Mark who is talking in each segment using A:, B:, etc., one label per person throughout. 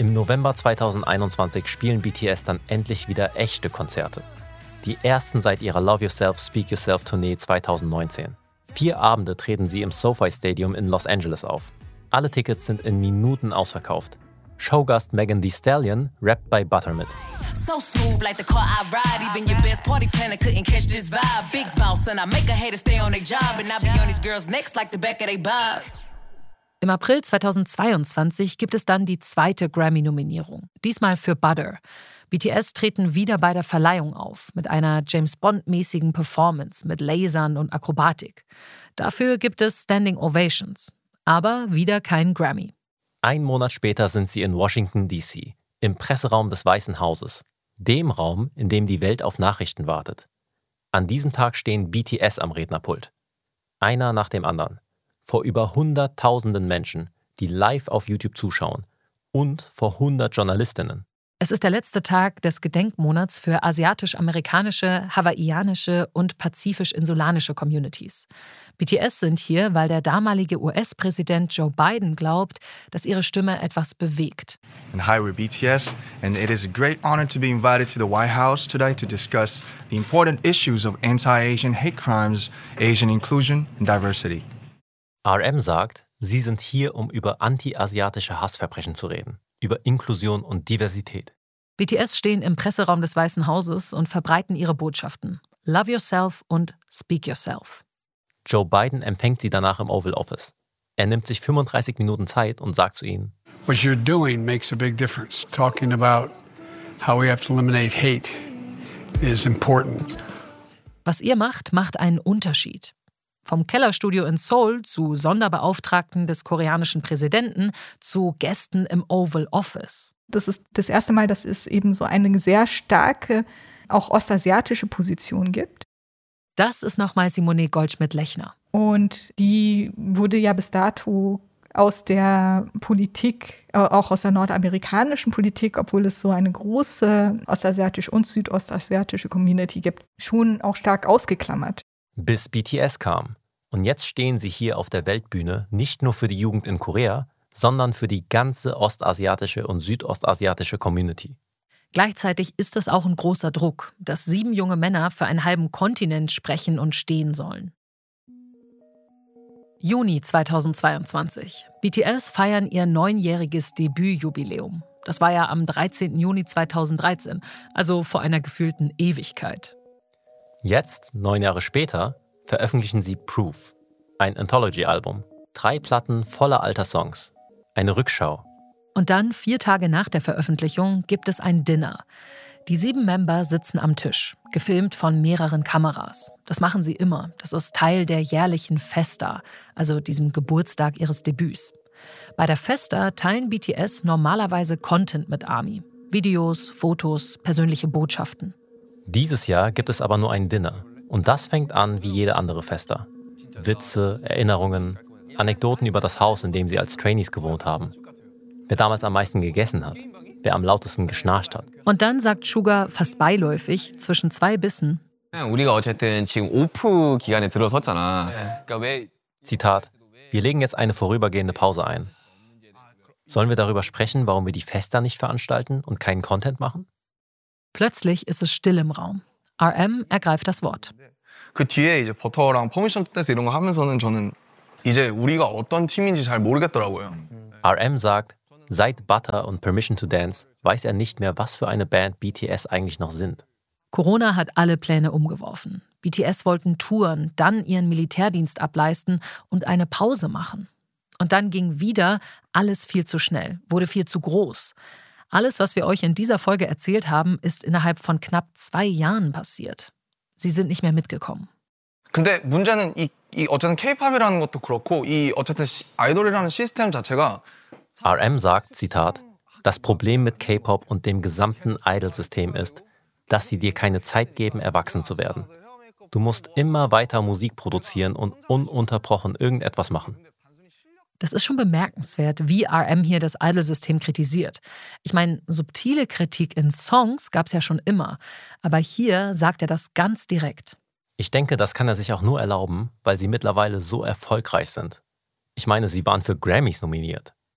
A: Im November 2021 spielen BTS dann endlich wieder echte Konzerte. Die ersten seit ihrer Love Yourself, Speak Yourself Tournee 2019. 4 Abende treten sie im SoFi Stadium in Los Angeles auf. Alle Tickets sind in Minuten ausverkauft. Showgast Megan Thee Stallion rappt bei Butter mit.
B: So smooth like the car I ride. Even your best party planner couldn't catch this vibe. Big boss and I make a hater stay on their job. And I be on these girls' necks like the back of their bobs.
C: Im April 2022 gibt es dann die zweite Grammy-Nominierung. Diesmal für Butter. BTS treten wieder bei der Verleihung auf. Mit einer James-Bond-mäßigen Performance mit Lasern und Akrobatik. Dafür gibt es Standing Ovations. Aber wieder kein Grammy.
A: 1 Monat später sind sie in Washington, D.C., im Presseraum des Weißen Hauses, dem Raum, in dem die Welt auf Nachrichten wartet. An diesem Tag stehen BTS am Rednerpult. Einer nach dem anderen. Vor über 100.000 Menschen, die live auf YouTube zuschauen. Und vor 100 Journalistinnen.
C: Es ist der letzte Tag des Gedenkmonats für asiatisch-amerikanische, hawaiianische und pazifisch-insulanische Communities. BTS sind hier, weil der damalige US-Präsident Joe Biden glaubt, dass ihre Stimme etwas bewegt.
D: And hi, we're BTS, and it is a great honor to be invited to the White House today to discuss the important issues of anti-Asian hate crimes, Asian inclusion and diversity.
A: RM sagt, sie sind hier, um über anti-asiatische Hassverbrechen zu reden. Über Inklusion und Diversität.
C: BTS stehen im Presseraum des Weißen Hauses und verbreiten ihre Botschaften. Love Yourself und Speak Yourself.
A: Joe Biden empfängt sie danach im Oval Office. Er nimmt sich 35 Minuten Zeit und sagt zu ihnen:
E: What you're doing makes a big difference. Talking about how we have to eliminate hate is important.
C: Was ihr macht, macht einen Unterschied. Vom Kellerstudio in Seoul zu Sonderbeauftragten des koreanischen Präsidenten zu Gästen im Oval Office.
F: Das ist das erste Mal, dass es eben so eine sehr starke, auch ostasiatische Position gibt.
C: Das ist nochmal Simone Goldschmidt-Lechner.
F: Und die wurde ja bis dato aus der Politik, auch aus der nordamerikanischen Politik, obwohl es so eine große ostasiatische und südostasiatische Community gibt, schon auch stark ausgeklammert.
A: Bis BTS kam. Und jetzt stehen sie hier auf der Weltbühne nicht nur für die Jugend in Korea, sondern für die ganze ostasiatische und südostasiatische Community.
C: Gleichzeitig ist es auch ein großer Druck, dass 7 junge Männer für einen halben Kontinent sprechen und stehen sollen. Juni 2022. BTS feiern ihr 9-jähriges Debütjubiläum. Das war ja am 13. Juni 2013, also vor einer gefühlten Ewigkeit.
A: Jetzt, 9 Jahre später, veröffentlichen sie Proof, ein Anthology-Album. 3 Platten voller alter Songs. Eine Rückschau.
C: Und dann, 4 Tage nach der Veröffentlichung, gibt es ein Dinner. Die 7 Member sitzen am Tisch, gefilmt von mehreren Kameras. Das machen sie immer. Das ist Teil der jährlichen Festa, also diesem Geburtstag ihres Debüts. Bei der Festa teilen BTS normalerweise Content mit ARMY. Videos, Fotos, persönliche Botschaften.
A: Dieses Jahr gibt es aber nur ein Dinner. Und das fängt an wie jede andere Festa. Witze, Erinnerungen, Anekdoten über das Haus, in dem sie als Trainees gewohnt haben. Wer damals am meisten gegessen hat. Wer am lautesten geschnarcht hat.
C: Und dann sagt Suga fast beiläufig, zwischen 2 Bissen:
A: Zitat: Wir legen jetzt eine vorübergehende Pause ein. Sollen wir darüber sprechen, warum wir die Festa nicht veranstalten und keinen Content machen?
C: Plötzlich ist es still im Raum. RM ergreift das Wort.
D: 그 뒤에 이제 버터랑 퍼미션 댄스 이런 거 하면서는 저는 이제 우리가 어떤 팀인지 잘 모르겠더라고요.
A: RM sagt, seit Butter und Permission to Dance weiß er nicht mehr, was für eine Band BTS eigentlich noch sind.
C: Corona hat alle Pläne umgeworfen. BTS wollten touren, dann ihren Militärdienst ableisten und eine Pause machen. Und dann ging wieder alles viel zu schnell, wurde viel zu groß. Alles, was wir euch in dieser Folge erzählt haben, ist innerhalb von knapp 2 Jahren passiert. Sie sind nicht mehr mitgekommen.
D: 근데 문제는 이 어쨌든 K-팝이라는 것도 그렇고 이 어쨌든 아이돌이라는 시스템 자체가
A: RM sagt, Zitat, das Problem mit K-Pop und dem gesamten Idol-System ist, dass sie dir keine Zeit geben, erwachsen zu werden. Du musst immer weiter Musik produzieren und ununterbrochen irgendetwas machen.
C: Das ist schon bemerkenswert, wie RM hier das Idol-System kritisiert. Ich meine, subtile Kritik in Songs gab es ja schon immer. Aber hier sagt er das ganz direkt.
A: Ich denke, das kann er sich auch nur erlauben, weil sie mittlerweile so erfolgreich sind. Ich meine, sie waren für Grammys nominiert.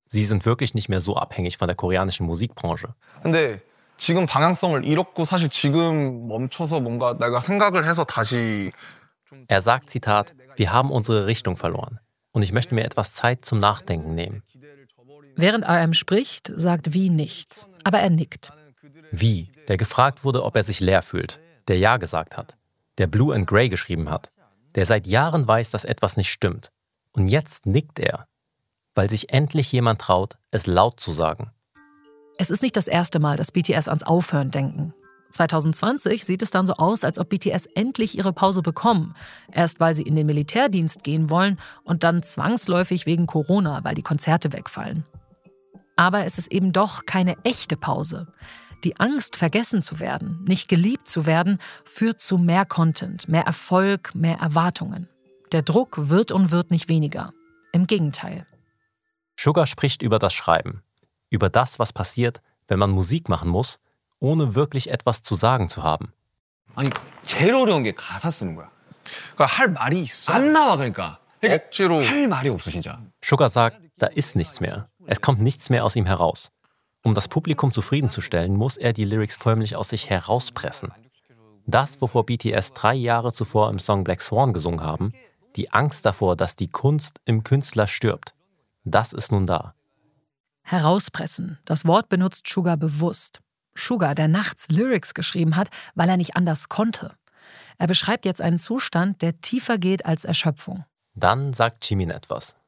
A: Sie sind wirklich nicht mehr so abhängig von der koreanischen Musikbranche.
G: 근데 지금 방향성을 잃었고 사실 지금 멈춰서 뭔가 내가 생각을 해서 다시
A: Er sagt, Zitat, wir haben unsere Richtung verloren und ich möchte mir etwas Zeit zum Nachdenken nehmen.
C: Während RM spricht, sagt V nichts, aber er nickt.
A: V, der gefragt wurde, ob er sich leer fühlt, der Ja gesagt hat, der Blue and Grey geschrieben hat, der seit Jahren weiß, dass etwas nicht stimmt. Und jetzt nickt er, weil sich endlich jemand traut, es laut zu sagen.
C: Es ist nicht das erste Mal, dass BTS ans Aufhören denken. 2020 sieht es dann so aus, als ob BTS endlich ihre Pause bekommen. Erst weil sie in den Militärdienst gehen wollen und dann zwangsläufig wegen Corona, weil die Konzerte wegfallen. Aber es ist eben doch keine echte Pause. Die Angst, vergessen zu werden, nicht geliebt zu werden, führt zu mehr Content, mehr Erfolg, mehr Erwartungen. Der Druck wird und wird nicht weniger. Im Gegenteil.
A: Sugar spricht über das Schreiben, über das, was passiert, wenn man Musik machen muss, ohne wirklich etwas zu sagen zu haben.
H: 아니 제일 어려운 게 가사 쓰는 거야.
G: 그러니까 할 말이 있어.
H: 안 나와 그러니까.
G: 억지로
H: 할 말이 없어 진짜.
A: Sugar sagt, da ist nichts mehr. Es kommt nichts mehr aus ihm heraus. Um das Publikum zufriedenzustellen, muss er die Lyrics förmlich aus sich herauspressen. Das, wovor BTS 3 Jahre zuvor im Song Black Swan gesungen haben, die Angst davor, dass die Kunst im Künstler stirbt, das ist nun da.
C: Herauspressen, das Wort benutzt Sugar bewusst. Sugar, der nachts Lyrics geschrieben hat, weil er nicht anders konnte. Er beschreibt jetzt einen Zustand, der tiefer geht als Erschöpfung.
A: Dann sagt Jimin etwas.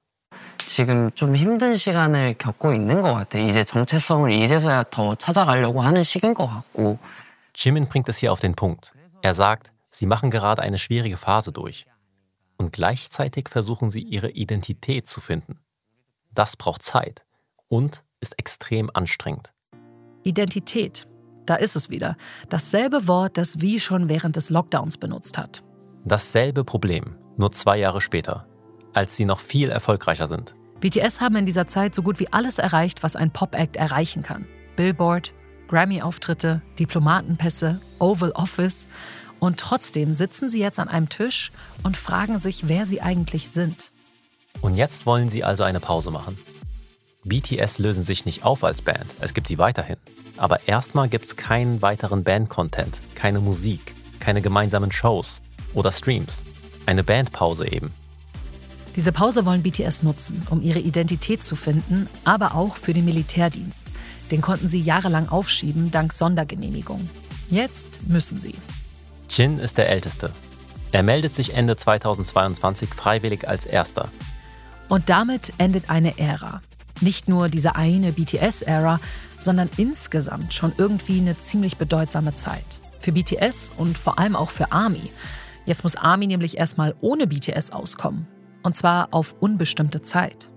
I: 지금 좀 힘든 시간을 겪고 있는 것 같아. 이제 정체성을 이제서야 더 찾아가려고 하는 시기인 것 같고.
A: Jimin bringt es hier auf den Punkt. Er sagt, sie machen gerade eine schwierige Phase durch. Und gleichzeitig versuchen sie, ihre Identität zu finden. Das braucht Zeit und ist extrem anstrengend.
C: Identität, da ist es wieder. Dasselbe Wort, das V schon während des Lockdowns benutzt hat.
A: Dasselbe Problem, nur 2 Jahre später, als sie noch viel erfolgreicher sind.
C: BTS haben in dieser Zeit so gut wie alles erreicht, was ein Pop-Act erreichen kann. Billboard, Grammy-Auftritte, Diplomatenpässe, Oval Office. Und trotzdem sitzen sie jetzt an einem Tisch und fragen sich, wer sie eigentlich sind.
A: Und jetzt wollen sie also eine Pause machen. BTS lösen sich nicht auf als Band, es gibt sie weiterhin. Aber erstmal gibt es keinen weiteren Band-Content, keine Musik, keine gemeinsamen Shows oder Streams. Eine Bandpause eben.
C: Diese Pause wollen BTS nutzen, um ihre Identität zu finden, aber auch für den Militärdienst. Den konnten sie jahrelang aufschieben, dank Sondergenehmigung. Jetzt müssen sie.
A: Jin ist der Älteste. Er meldet sich Ende 2022 freiwillig als Erster.
C: Und damit endet eine Ära. Nicht nur diese eine BTS-Ära, sondern insgesamt schon irgendwie eine ziemlich bedeutsame Zeit. Für BTS und vor allem auch für ARMY. Jetzt muss ARMY nämlich erstmal ohne BTS auskommen. Und zwar auf unbestimmte Zeit.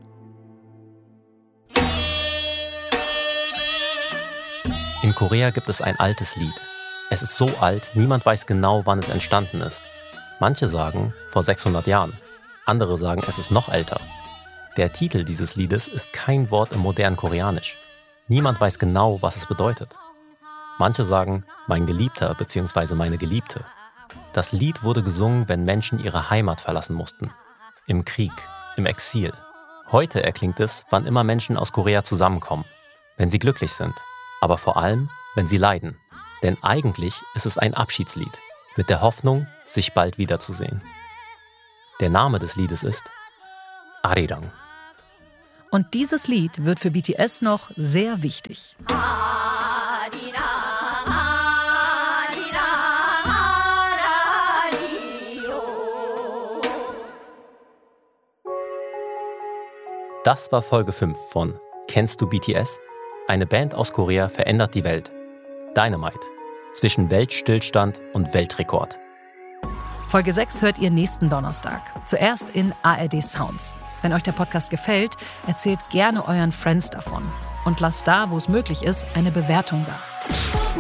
A: In Korea gibt es ein altes Lied. Es ist so alt, niemand weiß genau, wann es entstanden ist. Manche sagen, vor 600 Jahren. Andere sagen, es ist noch älter. Der Titel dieses Liedes ist kein Wort im modernen Koreanisch. Niemand weiß genau, was es bedeutet. Manche sagen, mein Geliebter bzw. meine Geliebte. Das Lied wurde gesungen, wenn Menschen ihre Heimat verlassen mussten. Im Krieg, im Exil. Heute erklingt es, wann immer Menschen aus Korea zusammenkommen. Wenn sie glücklich sind. Aber vor allem, wenn sie leiden. Denn eigentlich ist es ein Abschiedslied. Mit der Hoffnung, sich bald wiederzusehen. Der Name des Liedes ist Arirang.
C: Und dieses Lied wird für BTS noch sehr wichtig.
A: Das war Folge 5 von Kennst du BTS? Eine Band aus Korea verändert die Welt. Dynamite. Zwischen Weltstillstand und Weltrekord.
C: Folge 6 hört ihr nächsten Donnerstag. Zuerst in ARD Sounds. Wenn euch der Podcast gefällt, erzählt gerne euren Friends davon. Und lasst da, wo es möglich ist, eine Bewertung da.